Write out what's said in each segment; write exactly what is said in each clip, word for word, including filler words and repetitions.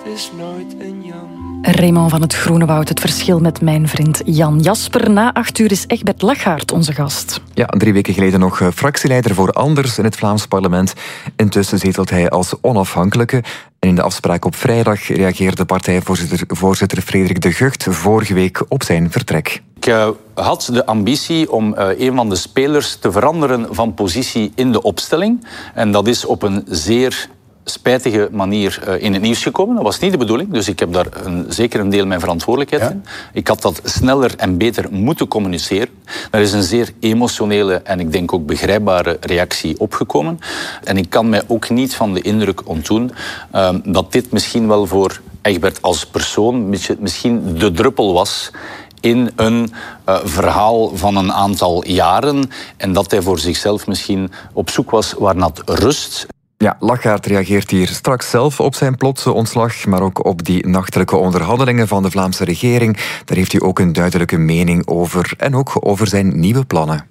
is nooit een Jan. Raymond van het Groenewoud, het verschil met mijn vriend Jan Jasper. Na acht uur is Egbert Lachaert onze gast. Ja, drie weken geleden nog fractieleider voor Anders in het Vlaams parlement. Intussen zetelt hij als onafhankelijke. En in de afspraak op vrijdag reageerde partijvoorzitter voorzitter Frederik de Gucht vorige week op zijn vertrek. Ik uh, had de ambitie om uh, een van de spelers te veranderen van positie in de opstelling. En dat is op een zeer spijtige manier uh, in het nieuws gekomen. Dat was niet de bedoeling, dus ik heb daar een, zeker een deel mijn verantwoordelijkheid in. Ja? Ik had dat sneller en beter moeten communiceren. Er is een zeer emotionele en ik denk ook begrijpbare reactie opgekomen. En ik kan mij ook niet van de indruk ontdoen uh, dat dit misschien wel voor Egbert als persoon misschien de druppel was in een uh, verhaal van een aantal jaren en dat hij voor zichzelf misschien op zoek was waar naar rust. Ja, Lachaert reageert hier straks zelf op zijn plotse ontslag, maar ook op die nachtelijke onderhandelingen van de Vlaamse regering. Daar heeft hij ook een duidelijke mening over en ook over zijn nieuwe plannen.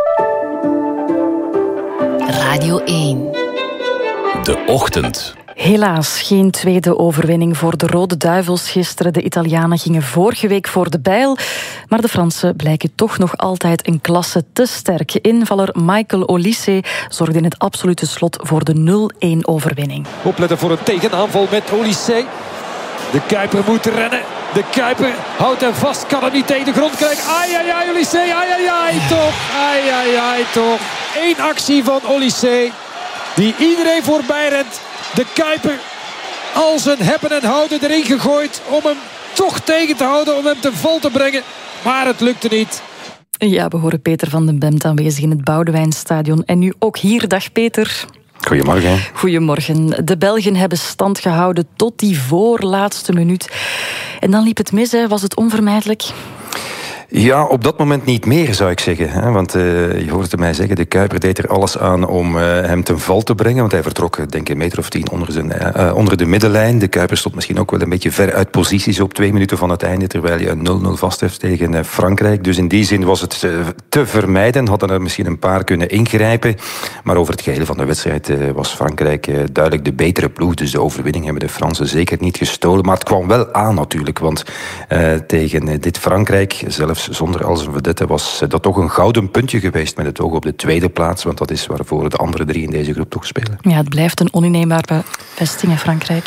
Radio één. De Ochtend. Helaas geen tweede overwinning voor de Rode Duivels gisteren. De Italianen gingen vorige week voor de bijl. Maar de Fransen blijken toch nog altijd een klasse te sterk. Invaller Michael Olise zorgde in het absolute slot voor de nul-één overwinning. Opletten voor een tegenaanval met Olise. De Kuiper moet rennen. De Kuiper houdt hem vast, kan hem niet tegen de grond krijgen. Ai, ai, ai, Olise, ai, ai, ai, toch. Ai, ai, ai, toch. Eén actie van Olise die iedereen voorbij rent. De Kuiper al zijn hebben en houden erin gegooid om hem toch tegen te houden, om hem te val te brengen. Maar het lukte niet. Ja, we horen Peter van den Bemt aanwezig in het Boudewijnstadion. En nu ook hier. Dag Peter. Goedemorgen. Goedemorgen. De Belgen hebben stand gehouden tot die voorlaatste minuut. En dan liep het mis, hè? Was het onvermijdelijk? Ja, op dat moment niet meer, zou ik zeggen. Hè? Want uh, je hoorde mij zeggen, de Kuiper deed er alles aan om uh, hem ten val te brengen. Want hij vertrok, denk ik, een meter of tien onder, zijn, uh, onder de middenlijn. De Kuiper stond misschien ook wel een beetje ver uit posities op twee minuten van het einde, terwijl je een nul-nul vast heeft tegen uh, Frankrijk. Dus in die zin was het uh, te vermijden. Hadden er misschien een paar kunnen ingrijpen. Maar over het geheel van de wedstrijd uh, was Frankrijk uh, duidelijk de betere ploeg. Dus de overwinning hebben de Fransen zeker niet gestolen. Maar het kwam wel aan natuurlijk. Want uh, tegen uh, dit Frankrijk, zelfs zonder als een vedette, was dat toch een gouden puntje geweest met het oog op de tweede plaats, want dat is waarvoor de andere drie in deze groep toch spelen. Ja, het blijft een oninneembare vesting in Frankrijk.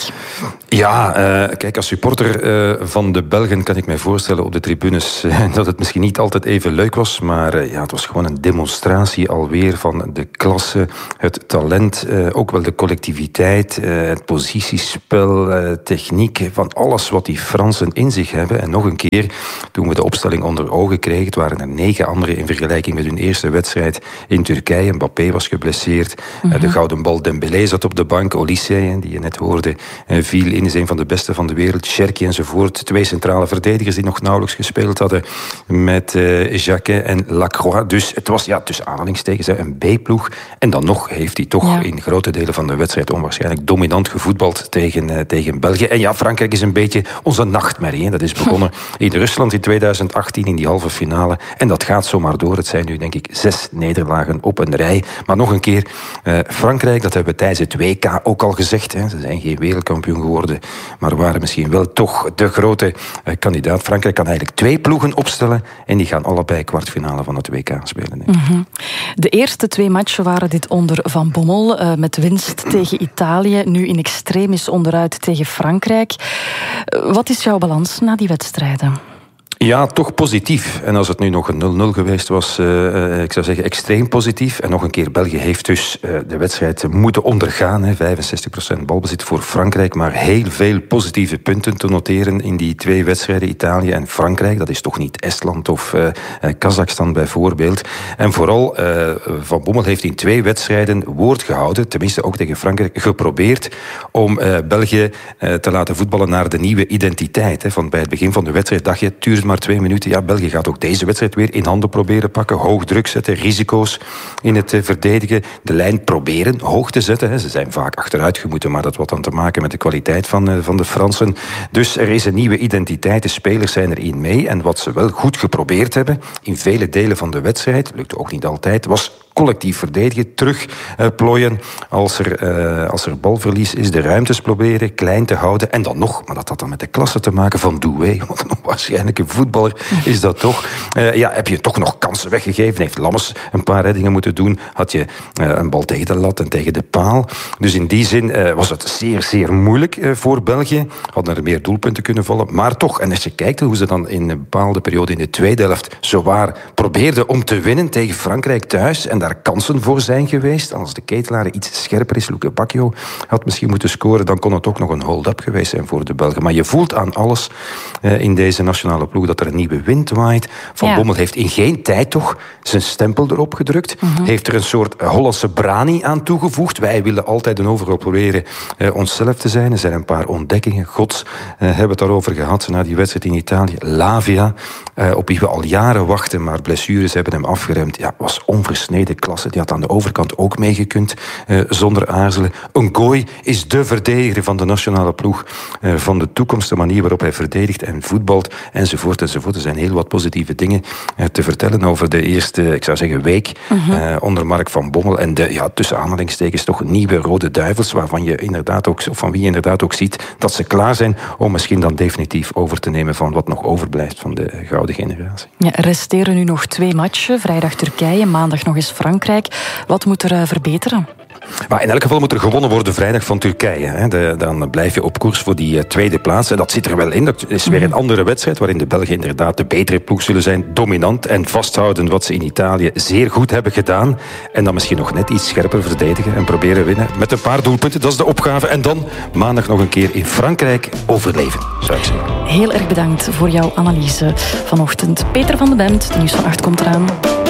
Ja, uh, kijk, als supporter uh, van de Belgen kan ik mij voorstellen op de tribunes uh, dat het misschien niet altijd even leuk was, maar uh, ja, het was gewoon een demonstratie alweer van de klasse, het talent, uh, ook wel de collectiviteit, uh, het positiespel, uh, techniek, van alles wat die Fransen in zich hebben. En nog een keer, toen we de opstelling onder ogen kregen, het waren er negen anderen in vergelijking met hun eerste wedstrijd in Turkije. Mbappé was geblesseerd, mm-hmm. de gouden bal Dembélé zat op de bank, Olise, die je net hoorde, viel in, is een van de beste van de wereld, Cherki enzovoort. Twee centrale verdedigers die nog nauwelijks gespeeld hadden met uh, Jacquet en Lacroix. Dus het was, ja, tussen aanhalingstekens een B-ploeg. En dan nog heeft hij toch ja. in grote delen van de wedstrijd onwaarschijnlijk dominant gevoetbald tegen, uh, tegen België. En ja, Frankrijk is een beetje onze nachtmerrie. Hè. Dat is begonnen in Rusland in tweeduizend achttien in die halve finale. En dat gaat zomaar door. Het zijn nu, denk ik, zes nederlagen op een rij. Maar nog een keer, uh, Frankrijk, dat hebben we tijdens het W K ook al gezegd. Hè. Ze zijn geen wereldkampioen geworden, maar waren misschien wel toch de grote uh, kandidaat. Frankrijk kan eigenlijk twee ploegen opstellen en die gaan allebei kwartfinale van het W K spelen. Mm-hmm. De eerste twee matchen waren dit onder Van Bommel, uh, met winst tegen Italië, nu in extremis onderuit tegen Frankrijk. Uh, wat is jouw balans na die wedstrijden? Ja, toch positief. En als het nu nog een nul-nul geweest was, uh, ik zou zeggen extreem positief. En nog een keer, België heeft dus uh, de wedstrijd moeten ondergaan. Hè. vijfenzestig procent balbezit voor Frankrijk, maar heel veel positieve punten te noteren in die twee wedstrijden, Italië en Frankrijk. Dat is toch niet Estland of uh, Kazachstan bijvoorbeeld. En vooral, uh, Van Bommel heeft in twee wedstrijden woord gehouden, tenminste ook tegen Frankrijk, geprobeerd om uh, België uh, te laten voetballen naar de nieuwe identiteit. Hè. Van bij het begin van de wedstrijd dacht je, tuur maar twee minuten. Ja, België gaat ook deze wedstrijd weer in handen proberen pakken. Hoog druk zetten, risico's in het uh, verdedigen. De lijn proberen hoog te zetten. Hè. Ze zijn vaak achteruit gemoeten, maar dat had dan te maken met de kwaliteit van, uh, van de Fransen. Dus er is een nieuwe identiteit. De spelers zijn erin mee. En wat ze wel goed geprobeerd hebben, in vele delen van de wedstrijd, lukte ook niet altijd, was collectief verdedigen, terug uh, plooien als er, uh, als er balverlies is, de ruimtes proberen klein te houden. En dan nog, maar dat had dan met de klasse te maken van Doué, want een onwaarschijnlijke voetballer is dat toch. Uh, ja, heb je toch nog kansen weggegeven? Heeft Lammers een paar reddingen moeten doen? Had je uh, een bal tegen de lat en tegen de paal? Dus in die zin uh, was het zeer, zeer moeilijk uh, voor België. Hadden er meer doelpunten kunnen vallen. Maar toch, en als je kijkt hoe ze dan in een bepaalde periode in de tweede helft zowaar probeerden om te winnen tegen Frankrijk thuis en daar kansen voor zijn geweest. Als de ketelaren iets scherper is, Luke Bacchio had misschien moeten scoren, dan kon het ook nog een hold-up geweest zijn voor de Belgen. Maar je voelt aan alles uh, in deze nationale ploeg dat er een nieuwe wind waait. Van ja. Bommel heeft in geen tijd toch zijn stempel erop gedrukt. Mm-hmm. Heeft er een soort Hollandse brani aan toegevoegd. Wij willen altijd en overal proberen uh, onszelf te zijn. Er zijn een paar ontdekkingen. Gods uh, hebben we het daarover gehad na die wedstrijd in Italië. Lavia, uh, op wie we al jaren wachten, maar blessures hebben hem afgeremd. Ja, was onversneden klasse. Die had aan de overkant ook meegekund, uh, zonder aarzelen. Ngoy is de verdediger van de nationale ploeg uh, van de toekomst. De manier waarop hij verdedigt en voetbalt, enzovoort, enzovoort. Er zijn heel wat positieve dingen uh, te vertellen over de eerste, ik zou zeggen, week uh-huh. uh, onder Mark van Bommel. En de, ja, tussen aanhalingstekens toch nieuwe Rode Duivels, waarvan je inderdaad ook, of van wie je inderdaad ook ziet dat ze klaar zijn om misschien dan definitief over te nemen van wat nog overblijft van de gouden generatie. Ja, resteren nu nog twee matchen. Vrijdag Turkije, maandag nog eens Frankrijk. Wat moet er uh, verbeteren? Maar in elk geval moet er gewonnen worden vrijdag van Turkije. Hè. De, dan blijf je op koers voor die uh, tweede plaats. En dat zit er wel in. Dat is weer een andere wedstrijd waarin de Belgen inderdaad de betere ploeg zullen zijn. Dominant en vasthouden wat ze in Italië zeer goed hebben gedaan. En dan misschien nog net iets scherper verdedigen en proberen winnen. Met een paar doelpunten, dat is de opgave. En dan maandag nog een keer in Frankrijk overleven, zou ik zeggen. Heel erg bedankt voor jouw analyse vanochtend. Peter van den Bemt, de Nieuws van acht komt eraan.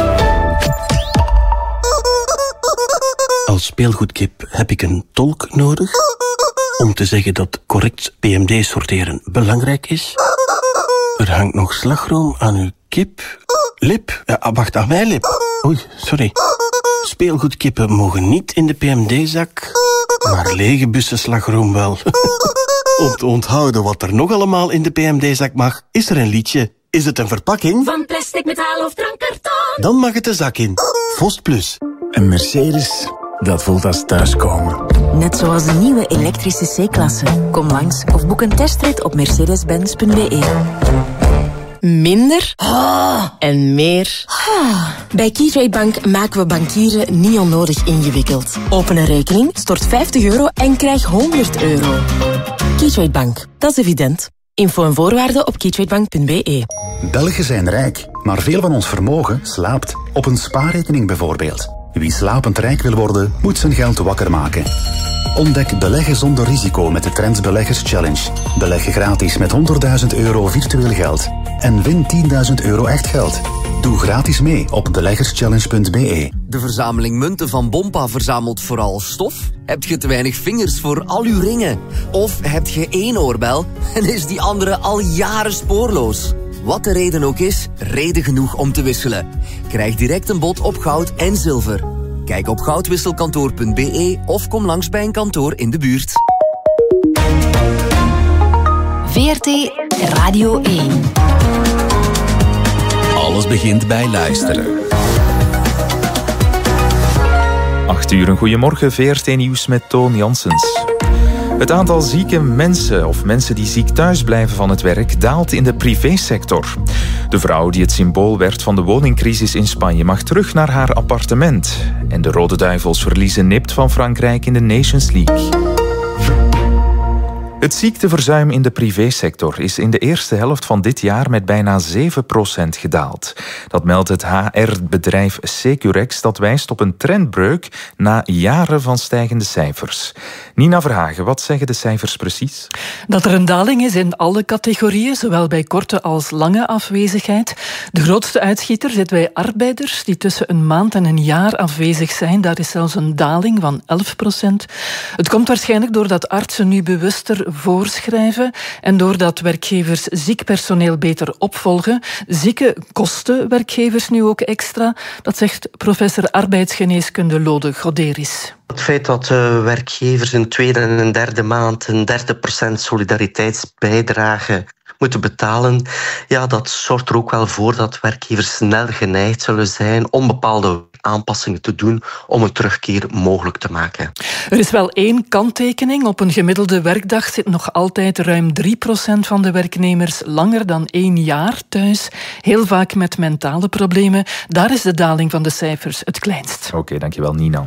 Als speelgoedkip heb ik een tolk nodig om te zeggen dat correct P M D sorteren belangrijk is. Er hangt nog slagroom aan uw kip. Lip. Ja, wacht, aan mijn lip. Oei, sorry. Speelgoedkippen mogen niet in de P M D-zak, maar lege bussen slagroom wel. Om te onthouden wat er nog allemaal in de P M D-zak mag, is er een liedje. Is het een verpakking? Van plastic, metaal of drankkarton? Dan mag het de zak in. Vost Plus. Een Mercedes, dat voelt als thuiskomen. Net zoals de nieuwe elektrische C-klasse. Kom langs of boek een testrit op mercedes benz punt b e. Minder oh. en meer. Oh. Bij Keytrade Bank maken we bankieren niet onnodig ingewikkeld. Open een rekening, stort vijftig euro en krijg honderd euro. Keytrade Bank, dat is evident. Info en voorwaarden op keytradebank punt b e. Belgen zijn rijk, maar veel van ons vermogen slaapt. Op een spaarrekening bijvoorbeeld. Wie slapend rijk wil worden, moet zijn geld wakker maken. Ontdek beleggen zonder risico met de Trends Beleggers Challenge. Beleg gratis met honderdduizend euro virtueel geld. En win tienduizend euro echt geld. Doe gratis mee op beleggerschallenge punt b e. De verzameling munten van Bompa verzamelt vooral stof? Heb je te weinig vingers voor al uw ringen? Of heb je één oorbel en is die andere al jaren spoorloos? Wat de reden ook is, reden genoeg om te wisselen. Krijg direct een bod op goud en zilver. Kijk op goudwisselkantoor punt b e of kom langs bij een kantoor in de buurt. V R T Radio één. Alles begint bij luisteren. Acht uur, een goeiemorgen. V R T Nieuws met Toon Janssens. Het aantal zieke mensen of mensen die ziek thuis blijven van het werk daalt in de privésector. De vrouw die het symbool werd van de woningcrisis in Spanje mag terug naar haar appartement. En de Rode Duivels verliezen nipt van Frankrijk in de Nations League. Het ziekteverzuim in de privésector is in de eerste helft van dit jaar met bijna zeven procent gedaald. Dat meldt het H R-bedrijf Securex, dat wijst op een trendbreuk na jaren van stijgende cijfers. Nina Verhagen, wat zeggen de cijfers precies? Dat er een daling is in alle categorieën, zowel bij korte als lange afwezigheid. De grootste uitschieter zit bij arbeiders die tussen een maand en een jaar afwezig zijn. Daar is zelfs een daling van elf procent. Het komt waarschijnlijk doordat artsen nu bewuster voorschrijven en doordat werkgevers ziek personeel beter opvolgen. Zieken kosten werkgevers nu ook extra. Dat zegt professor arbeidsgeneeskunde Lode Goderis. Het feit dat uh, werkgevers in tweede en een derde maand een derde procent solidariteitsbijdrage moeten betalen, ja, dat zorgt er ook wel voor dat werkgevers snel geneigd zullen zijn om bepaalde aanpassingen te doen om een terugkeer mogelijk te maken. Er is wel één kanttekening. Op een gemiddelde werkdag zit nog altijd ruim drie procent van de werknemers langer dan één jaar thuis. Heel vaak met mentale problemen. Daar is de daling van de cijfers het kleinst. Oké, okay, dankjewel Nina.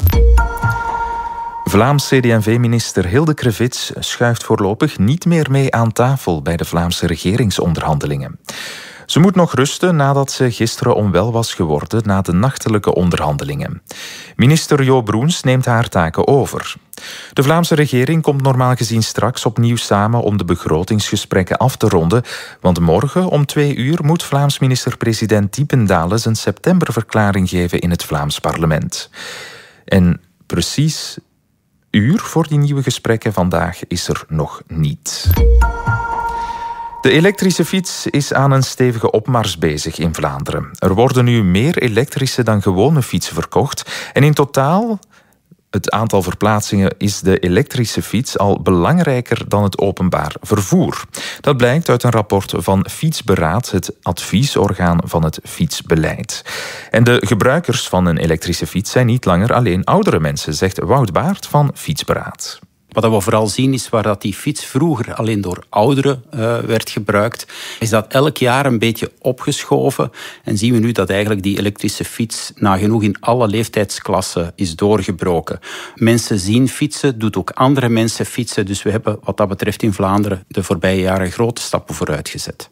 Vlaams C D en V-minister Hilde Krevits schuift voorlopig niet meer mee aan tafel bij de Vlaamse regeringsonderhandelingen. Ze moet nog rusten nadat ze gisteren onwel was geworden na de nachtelijke onderhandelingen. Minister Jo Broens neemt haar taken over. De Vlaamse regering komt normaal gezien straks opnieuw samen om de begrotingsgesprekken af te ronden, want morgen om twee uur moet Vlaams minister-president Diependalen zijn septemberverklaring geven in het Vlaams parlement. En precies uur voor die nieuwe gesprekken vandaag is er nog niet. De elektrische fiets is aan een stevige opmars bezig in Vlaanderen. Er worden nu meer elektrische dan gewone fietsen verkocht. En in totaal, het aantal verplaatsingen, is de elektrische fiets al belangrijker dan het openbaar vervoer. Dat blijkt uit een rapport van Fietsberaad, het adviesorgaan van het fietsbeleid. En de gebruikers van een elektrische fiets zijn niet langer alleen oudere mensen, zegt Wout Baert van Fietsberaad. Wat we vooral zien is waar dat die fiets vroeger alleen door ouderen uh, werd gebruikt, is dat elk jaar een beetje opgeschoven. En zien we nu dat eigenlijk die elektrische fiets nagenoeg in alle leeftijdsklassen is doorgebroken. Mensen zien fietsen, doet ook andere mensen fietsen. Dus we hebben wat dat betreft in Vlaanderen de voorbije jaren grote stappen vooruit gezet.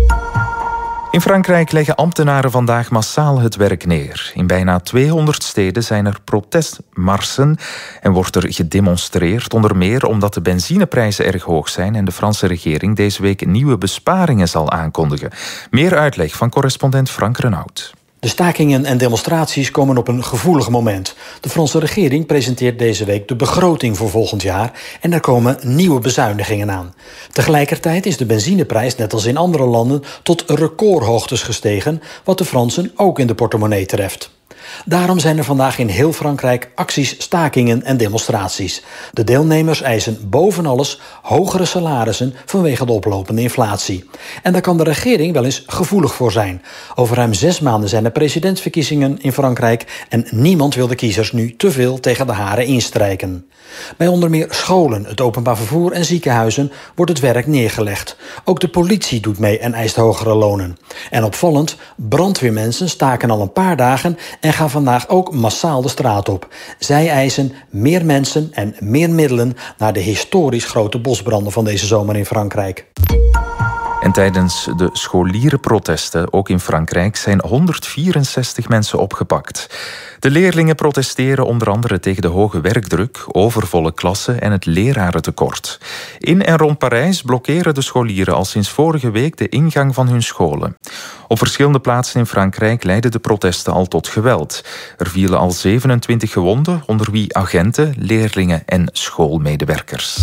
In Frankrijk leggen ambtenaren vandaag massaal het werk neer. In bijna tweehonderd steden zijn er protestmarsen en wordt er gedemonstreerd, onder meer omdat de benzineprijzen erg hoog zijn en de Franse regering deze week nieuwe besparingen zal aankondigen. Meer uitleg van correspondent Frank Renaud. De stakingen en demonstraties komen op een gevoelig moment. De Franse regering presenteert deze week de begroting voor volgend jaar en er komen nieuwe bezuinigingen aan. Tegelijkertijd is de benzineprijs, net als in andere landen, tot recordhoogtes gestegen, wat de Fransen ook in de portemonnee treft. Daarom zijn er vandaag in heel Frankrijk acties, stakingen en demonstraties. De deelnemers eisen boven alles hogere salarissen vanwege de oplopende inflatie. En daar kan de regering wel eens gevoelig voor zijn. Over ruim zes maanden zijn er presidentsverkiezingen in Frankrijk en niemand wil de kiezers nu te veel tegen de haren instrijken. Bij onder meer scholen, het openbaar vervoer en ziekenhuizen wordt het werk neergelegd. Ook de politie doet mee en eist hogere lonen. En opvallend, brandweermensen staken al een paar dagen en gaan vandaag ook massaal de straat op. Zij eisen meer mensen en meer middelen naar de historisch grote bosbranden van deze zomer in Frankrijk. En tijdens de scholierenprotesten, ook in Frankrijk, zijn honderdvierenzestig mensen opgepakt. De leerlingen protesteren onder andere tegen de hoge werkdruk, overvolle klassen en het lerarentekort. In en rond Parijs blokkeren de scholieren al sinds vorige week de ingang van hun scholen. Op verschillende plaatsen in Frankrijk leidden de protesten al tot geweld. Er vielen al zevenentwintig gewonden, onder wie agenten, leerlingen en schoolmedewerkers.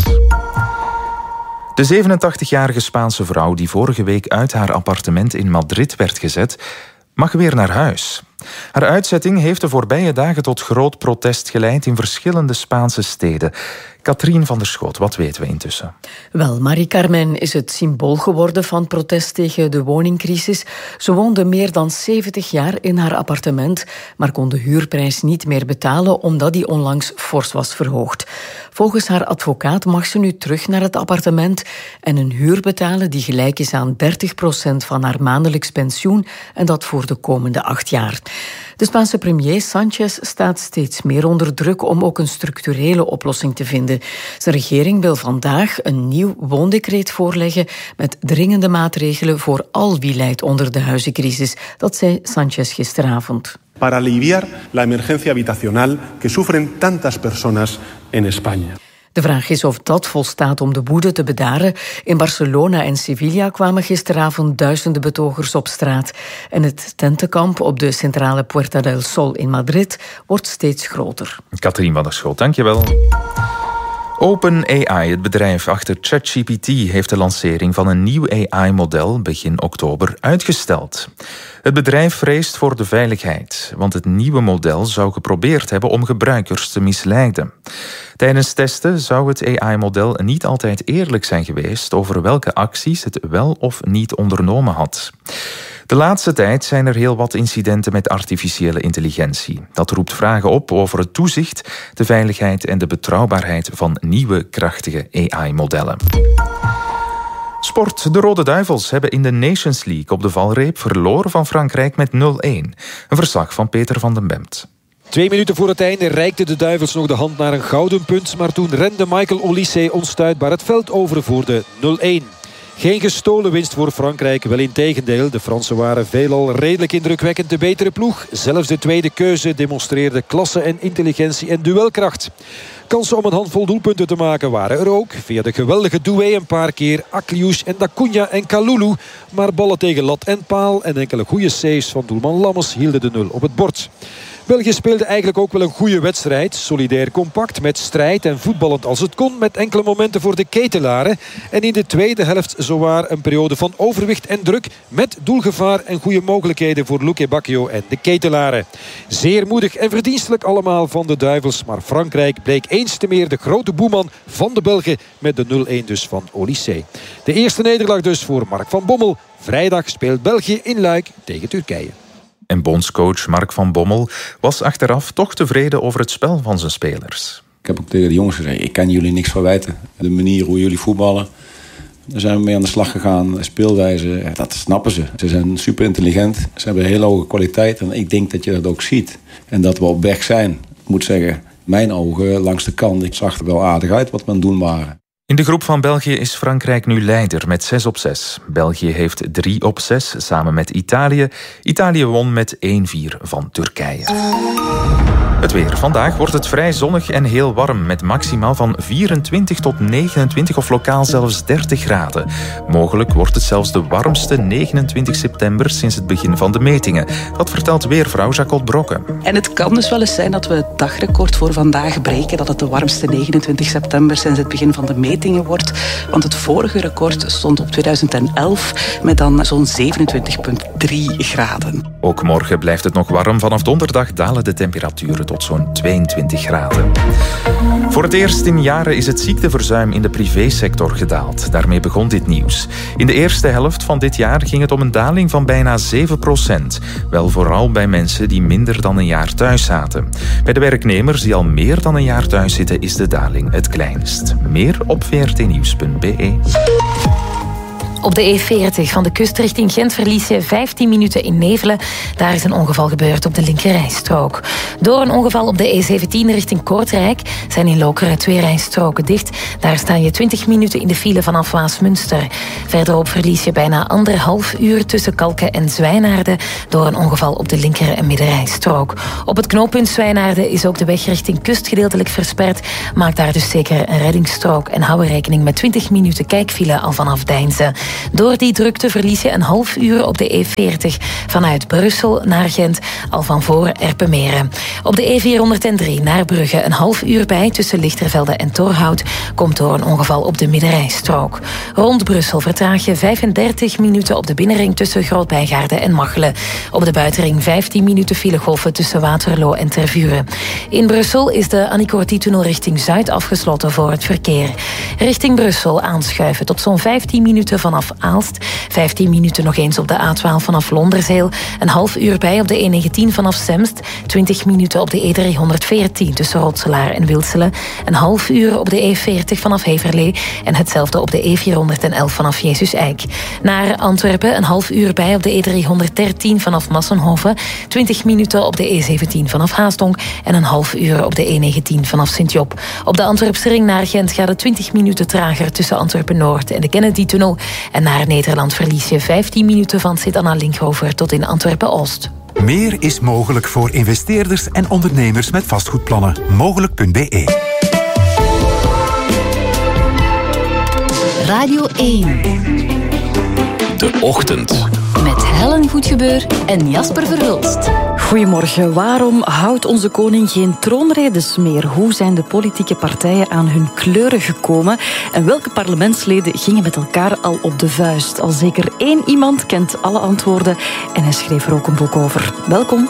De zevenentachtigjarige Spaanse vrouw die vorige week uit haar appartement in Madrid werd gezet, mag weer naar huis. Haar uitzetting heeft de voorbije dagen tot groot protest geleid in verschillende Spaanse steden. Katrien van der Schoot, wat weten we intussen? Wel, Marie Carmen is het symbool geworden van protest tegen de woningcrisis. Ze woonde meer dan zeventig jaar in haar appartement, maar kon de huurprijs niet meer betalen omdat die onlangs fors was verhoogd. Volgens haar advocaat mag ze nu terug naar het appartement en een huur betalen die gelijk is aan dertig procent van haar maandelijks pensioen en dat voor de komende acht jaar. De Spaanse premier Sánchez staat steeds meer onder druk om ook een structurele oplossing te vinden. Zijn regering wil vandaag een nieuw woondecreet voorleggen met dringende maatregelen voor al wie lijdt onder de huizencrisis. Dat zei Sánchez gisteravond. Para aliviar la emergencia habitacional que sufren tantas personas en España. De vraag is of dat volstaat om de woede te bedaren. In Barcelona en Sevilla kwamen gisteravond duizenden betogers op straat. En het tentenkamp op de centrale Puerta del Sol in Madrid wordt steeds groter. Katrien van der Schoot, dankjewel. OpenAI, het bedrijf achter ChatGPT, heeft de lancering van een nieuw A I-model begin oktober uitgesteld. Het bedrijf vreest voor de veiligheid, want het nieuwe model zou geprobeerd hebben om gebruikers te misleiden. Tijdens testen zou het A I-model niet altijd eerlijk zijn geweest over welke acties het wel of niet ondernomen had. De laatste tijd zijn er heel wat incidenten met artificiële intelligentie. Dat roept vragen op over het toezicht, de veiligheid en de betrouwbaarheid van nieuwe krachtige A I-modellen. Sport. De Rode Duivels hebben in de Nations League op de valreep verloren van Frankrijk met nul-een. Een verslag van Peter van den Bemt. Twee minuten voor het einde reikten de Duivels nog de hand naar een gouden punt, maar toen rende Michael Olise onstuitbaar het veld over voor de nul-een. Geen gestolen winst voor Frankrijk, wel integendeel. De Fransen waren veelal redelijk indrukwekkend de betere ploeg. Zelfs de tweede keuze demonstreerde klasse en intelligentie en duelkracht. Kansen om een handvol doelpunten te maken waren er ook. Via de geweldige doué een paar keer Akliouche en Dacuña en Kalulu. Maar ballen tegen lat en paal en enkele goede saves van doelman Lammers hielden de nul op het bord. België speelde eigenlijk ook wel een goede wedstrijd. Solidair compact, met strijd en voetballend als het kon. Met enkele momenten voor de ketelaren. En in de tweede helft zowaar een periode van overwicht en druk. Met doelgevaar en goede mogelijkheden voor Luque Bacchio en de ketelaren. Zeer moedig en verdienstelijk allemaal van de Duivels. Maar Frankrijk bleek eens te meer de grote boeman van de Belgen. Met de nul-een dus van Olise. De eerste nederlaag dus voor Mark van Bommel. Vrijdag speelt België in Luik tegen Turkije. En bondscoach Mark van Bommel was achteraf toch tevreden over het spel van zijn spelers. Ik heb ook tegen de jongens gezegd, ik kan jullie niks verwijten. De manier hoe jullie voetballen, daar zijn we mee aan de slag gegaan. Speelwijze, dat snappen ze. Ze zijn super intelligent, ze hebben een hele hoge kwaliteit. En ik denk dat je dat ook ziet. En dat we op weg zijn. Ik moet zeggen, mijn ogen langs de kant, ik zag er wel aardig uit wat we aan het doen waren. In de groep van België is Frankrijk nu leider met zes op zes. België heeft drie op zes samen met Italië. Italië won met één-vier van Turkije. Het weer. Vandaag wordt het vrij zonnig en heel warm met maximaal van vierentwintig tot negenentwintig of lokaal zelfs dertig graden. Mogelijk wordt het zelfs de warmste negenentwintig september sinds het begin van de metingen. Dat vertelt weervrouw Jacqueline Brokke. En het kan dus wel eens zijn dat we het dagrecord voor vandaag breken, dat het de warmste negenentwintig september sinds het begin van de metingen wordt. Want het vorige record stond op tweeduizend elf met dan zo'n zevenentwintig komma drie graden. Ook morgen blijft het nog warm. Vanaf donderdag dalen de temperaturen tot zo'n tweeëntwintig graden. Voor het eerst in jaren is het ziekteverzuim in de privésector gedaald. Daarmee begon dit nieuws. In de eerste helft van dit jaar ging het om een daling van bijna zeven procent. Wel vooral bij mensen die minder dan een jaar thuis zaten. Bij de werknemers die al meer dan een jaar thuis zitten is de daling het kleinst. Meer op v r t nieuws punt b e. Op de E veertig van de kust richting Gent verlies je vijftien minuten in Nevelen. Daar is een ongeval gebeurd op de linkerrijstrook. Door een ongeval op de E zeventien richting Kortrijk zijn in Lokeren twee rijstroken dicht. Daar sta je twintig minuten in de file vanaf Waasmunster. Verderop verlies je bijna anderhalf uur tussen Kalken en Zwijnaarden door een ongeval op de linker- en middenrijstrook. Op het knooppunt Zwijnaarden is ook de weg richting kust gedeeltelijk versperd. Maak daar dus zeker een reddingsstrook en hou rekening met twintig minuten kijkfile al vanaf Deinze. Door die drukte verlies je een half uur op de E veertig vanuit Brussel naar Gent, al van voor Erpenmeren. Op de E vierhonderddrie naar Brugge een half uur bij tussen Lichtervelde en Torhout komt door een ongeval op de middenrijstrook. Rond Brussel vertraag je vijfendertig minuten op de binnenring tussen Groot-Bijgaarden en Machelen. Op de buitenring vijftien minuten filegolven tussen Waterloo en Tervuren. In Brussel is de Annick-Corty-tunnel richting Zuid afgesloten voor het verkeer. Richting Brussel aanschuiven tot zo'n vijftien minuten vanaf Aalst. vijftien minuten nog eens op de A twaalf vanaf Londerzeel. Een half uur bij op de E negentien vanaf Semst. twintig minuten op de E driehonderdveertien tussen Rotselaar en Wilselen. Een half uur op de E veertig vanaf Heverlee. En hetzelfde op de E vierhonderdelf vanaf Jezus-Eik. Naar Antwerpen een half uur bij op de E driehonderddertien vanaf Massenhoven. twintig minuten op de E zeventien vanaf Haastonk. En een half uur op de E negentien vanaf Sint-Job. Op de Antwerpse ring naar Gent gaat het twintig minuten trager tussen Antwerpen-Noord en de Kennedy-tunnel. En naar Nederland verlies je vijftien minuten van Sint-Anna-Linkhover tot in Antwerpen-Oost. Meer is mogelijk voor investeerders en ondernemers met vastgoedplannen. Mogelijk punt b e. Radio één. De Ochtend. Met Helen Goedgebeur en Jasper Verhulst. Goedemorgen. Waarom houdt onze koning geen troonredes meer? Hoe zijn de politieke partijen aan hun kleuren gekomen? En welke parlementsleden gingen met elkaar al op de vuist? Al zeker één iemand kent alle antwoorden en hij schreef er ook een boek over. Welkom.